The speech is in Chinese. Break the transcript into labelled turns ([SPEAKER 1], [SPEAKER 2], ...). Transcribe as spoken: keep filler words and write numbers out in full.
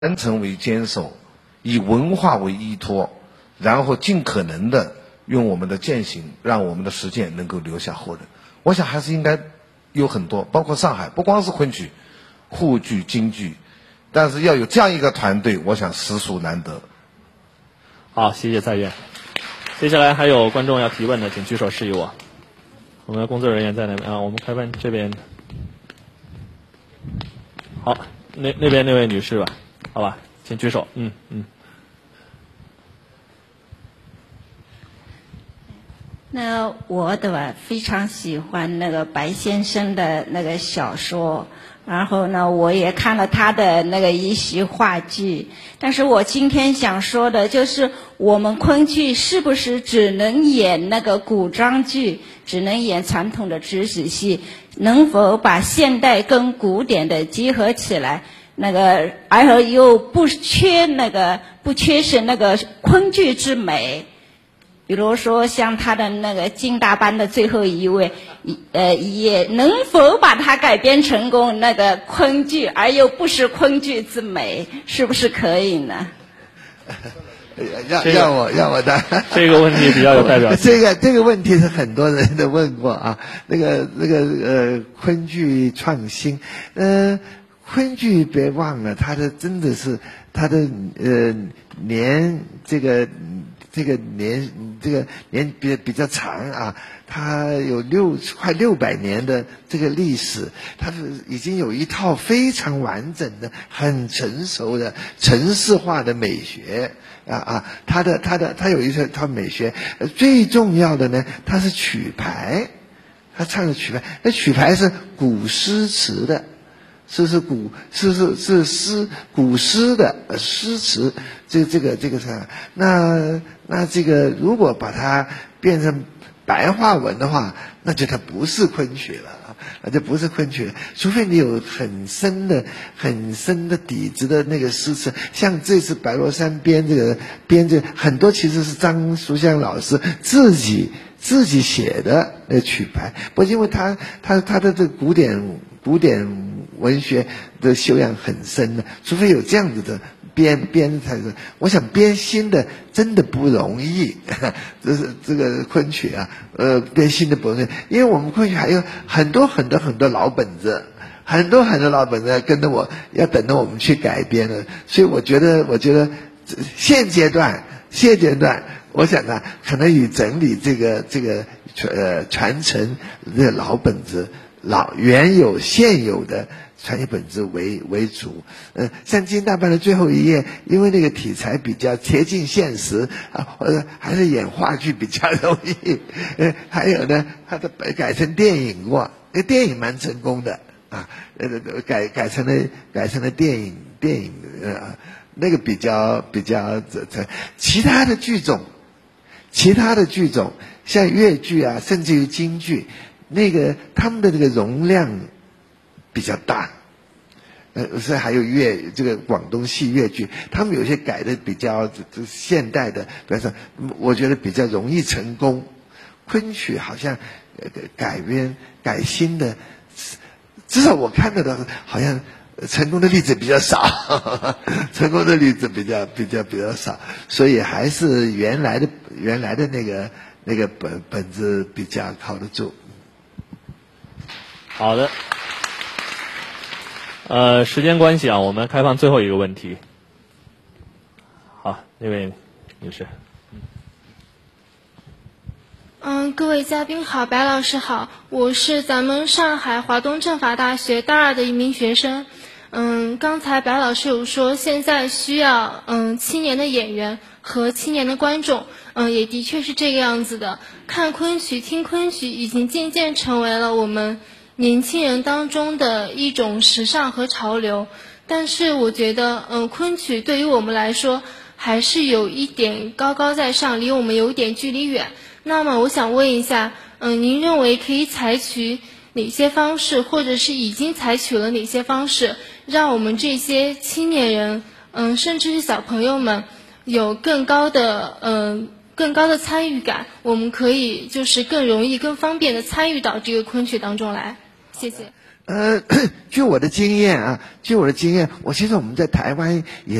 [SPEAKER 1] 传承为坚守，以文化为依托，然后尽可能的用我们的践行，让我们的实践能够留下后人。我想还是应该有很多，包括上海，不光是昆曲、沪剧、京剧，但是要有这样一个团队，我想实属难得。
[SPEAKER 2] 好，谢谢蔡院。接下来还有观众要提问的，请举手示意我。我们的工作人员在那边啊，我们开办这边。好，那那边那位女士吧，好吧，请举手。嗯嗯。
[SPEAKER 3] 那我的吧，非常喜欢那个白先生的那个小说，然后呢，我也看了他的那个一席话剧。但是我今天想说的就是，我们昆剧是不是只能演那个古装剧，只能演传统的知识戏？能否把现代跟古典的结合起来？那个，而后又不缺那个不缺失那个昆剧之美。比如说像他的那个金大班的最后一位，呃，也能否把它改编成功那个昆剧，而又不失昆剧之美，是不是可以呢？
[SPEAKER 4] 让让我让我答
[SPEAKER 2] 这个问题比较有代表性。
[SPEAKER 4] 这个这个问题是很多人都问过啊。那个那个呃，昆剧创新，呃，昆剧别忘了，它的真的是它的呃年这个。这个年这个年比比较长啊，它有六快六百年的这个历史，它是已经有一套非常完整的、很成熟的程式化的美学啊啊，它的它的它有一套美学，呃，最重要的呢，它是曲牌，它唱的曲牌，那曲牌是古诗词的。是是古是是是诗古诗的诗词，这这个这个是那那这个如果把它变成白话文的话，那就它不是昆曲了啊，那就不是昆曲了。除非你有很深的很深的底子的那个诗词，像这次白罗山编这个编这个很多其实是张淑香老师自己自己写的那个曲牌，不因为他他他的这个古典古典。文学的修养很深的，除非有这样子的编编才是。我想编新的真的不容易，这是这个昆曲啊，呃，编新的不容易，因为我们昆曲还有很多很多很多老本子，很多很多老本子跟着我要等着我们去改编的，所以我觉得，我觉得现阶段现阶段，我想啊，可能以整理这个这个呃传承这个老本子。老原有现有的传统本质为为主，呃，像金大班的最后一页，因为那个题材比较贴近现实啊，或者还是演话剧比较容易，呃，还有呢，它的改成电影过，那电影蛮成功的啊，呃，改改成了改成了电影电影呃，那个比较比较这这，其他的剧种，其他的剧种像越剧啊，甚至于京剧。那个他们的这个容量比较大，呃，所以还有粤这个广东戏粤剧，他们有些改的比较现代的，比方说，我觉得比较容易成功。昆曲好像改编改新的，至少我看到的好像成功的例子比较少，成功的例子比较比较比较少，所以还是原来的原来的那个那个本本子比较靠得住。
[SPEAKER 2] 好的，呃，时间关系啊，我们开放最后一个问题。好，那位女士。
[SPEAKER 5] 嗯，各位嘉宾好，白老师好，我是咱们上海华东政法大学大二的一名学生。嗯，刚才白老师有说，现在需要嗯青年的演员和青年的观众，嗯，也的确是这个样子的。看昆曲、听昆曲，已经渐渐成为了我们年轻人当中的一种时尚和潮流，但是我觉得，嗯，昆曲对于我们来说还是有一点高高在上，离我们有一点距离远。那么我想问一下，嗯，您认为可以采取哪些方式，或者是已经采取了哪些方式，让我们这些青年人，嗯，甚至是小朋友们，有更高的，嗯，更高的参与感，我们可以就是更容易、更方便的参与到这个昆曲当中来。谢谢。
[SPEAKER 4] 呃，据我的经验啊，据我的经验，我其实我们在台湾也